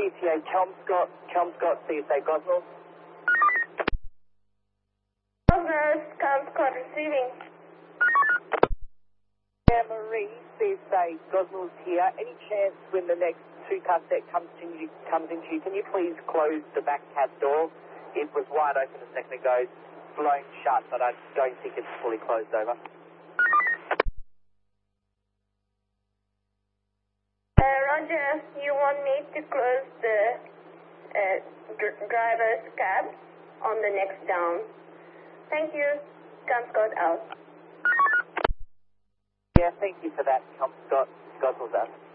ETA Kelmscott, CSA Gosnells. Gosnells, Kelmscott receiving. Yeah, Marie, CSA Gosnells here. Any chance when the next 2-car set comes into you, can you please close the back cab door? It was wide open a second ago, blown shut, but I don't think it's fully closed over. Roger, you want me to close the driver's cab on the next down. Thank you. Kelmscott out. Yeah, thank you for that, Kelmscott. Gosnells out.